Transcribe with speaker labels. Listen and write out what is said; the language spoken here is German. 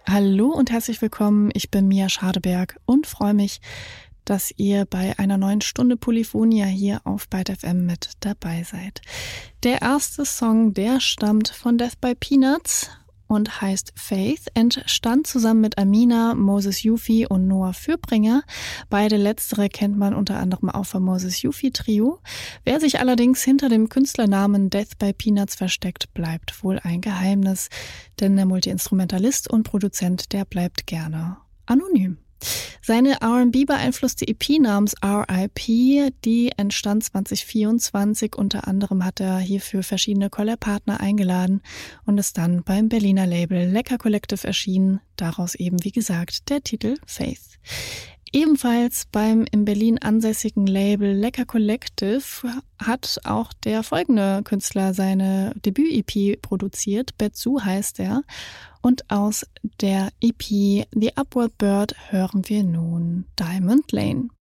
Speaker 1: Hallo und herzlich willkommen, ich bin Mia Schadeberg und freue mich, dass ihr bei einer neuen Stunde Polyphonia hier auf Byte FM mit dabei seid. Der erste Song, der stammt von Death by Peanuts und heißt Faith, entstand zusammen mit Amina, Moses Yufi und Noah Fürbringer. Beide letztere kennt man unter anderem auch vom Moses Yufi Trio. Wer sich allerdings hinter dem Künstlernamen Death by Peanuts versteckt, bleibt wohl ein Geheimnis, denn der Multiinstrumentalist und Produzent, der bleibt gerne anonym. Seine R&B-beeinflusste EP namens R.I.P., die entstand 2024. Unter anderem hat er hierfür verschiedene Collab-Partner eingeladen und ist dann beim Berliner Label Lecker Collective erschienen. Daraus eben, wie gesagt, der Titel Faith. Ebenfalls beim in Berlin ansässigen Label Lecker Collective hat auch der folgende Künstler seine Debüt-EP produziert. Betsu heißt er. Und aus der EP The Upward Bird hören wir nun Diamond Lane.